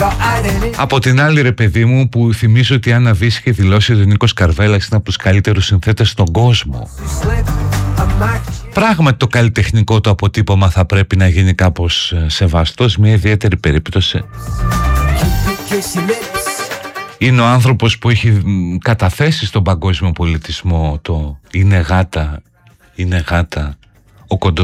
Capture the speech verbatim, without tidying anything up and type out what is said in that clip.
Από την άλλη, ρε παιδί μου, που θυμίζω ότι η Άννα Βύση είχε δηλώσει ότι ο Νίκος Καρβέλας είναι από τους καλύτερους συνθέτες στον κόσμο. Πράγματι το καλλιτεχνικό του αποτύπωμα θα πρέπει να γίνει κάπως σεβαστό. Σε μια ιδιαίτερη περίπτωση είναι ο άνθρωπος που έχει καταθέσει στον παγκόσμιο πολιτισμό το «είναι γάτα, είναι γάτα» ο κοντός